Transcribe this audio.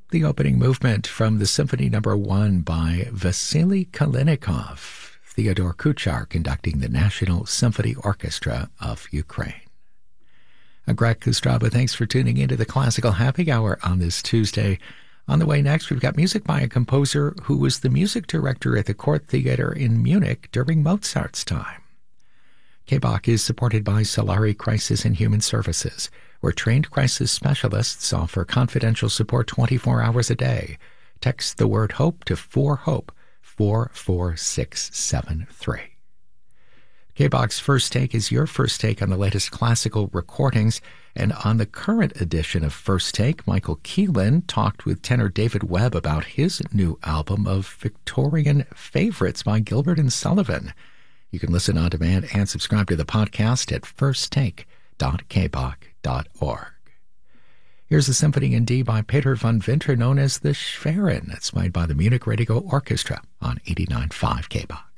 the opening movement from the Symphony No. 1 by Vasily Kalinikov, Theodore Kuchar conducting the National Symphony Orchestra of Ukraine. I'm Greg Kostraba. Thanks for tuning into the Classical Happy Hour on this Tuesday. On the way next, we've got music by a composer who was the music director at the Court Theater in Munich during Mozart's time. KBach is supported by Solari Crisis and Human Services, where trained crisis specialists offer confidential support 24 hours a day. Text the word HOPE to 4HOPE, 44673. KBach's First Take is your first take on the latest classical recordings, and on the current edition of First Take, Michael Keelan talked with tenor David Webb about his new album of Victorian favorites by Gilbert and Sullivan. You can listen on demand and subscribe to the podcast at firsttake.kbach.org. Here's a symphony in D by Peter von Winter known as the Schwerin. It's played by the Munich Radio Orchestra on 89.5 KBach.